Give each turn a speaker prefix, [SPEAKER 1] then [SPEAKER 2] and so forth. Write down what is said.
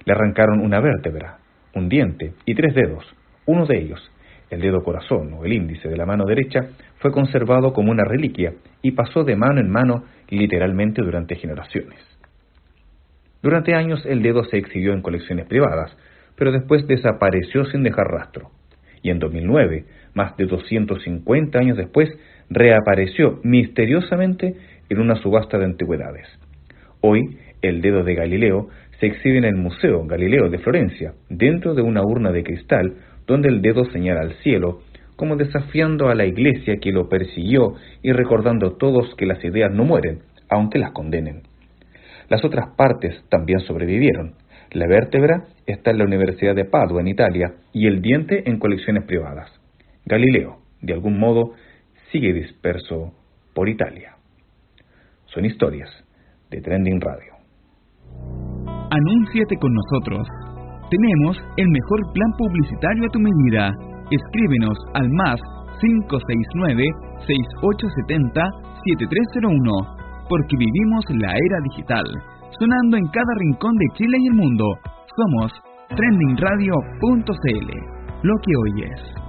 [SPEAKER 1] Le arrancaron una vértebra, un diente y 3 dedos. Uno de ellos, el dedo corazón o el índice de la mano derecha, fue conservado como una reliquia y pasó de mano en mano literalmente durante generaciones. Durante años el dedo se exhibió en colecciones privadas, pero después desapareció sin dejar rastro. Y en 2009, más de 250 años después, reapareció misteriosamente en una subasta de antigüedades. Hoy, el dedo de Galileo se exhibe en el Museo Galileo de Florencia, dentro de una urna de cristal donde el dedo señala al cielo, como desafiando a la Iglesia que lo persiguió y recordando a todos que las ideas no mueren, aunque las condenen. Las otras partes también sobrevivieron. La vértebra está en la Universidad de Padua, en Italia, y el diente en colecciones privadas. Galileo, de algún modo, sigue disperso por Italia. Son historias de Trending Radio.
[SPEAKER 2] Anúnciate con nosotros. Tenemos el mejor plan publicitario a tu medida. Escríbenos al más 569-6870-7301, porque vivimos la era digital, sonando en cada rincón de Chile y el mundo. Somos trendingradio.cl, lo que oyes.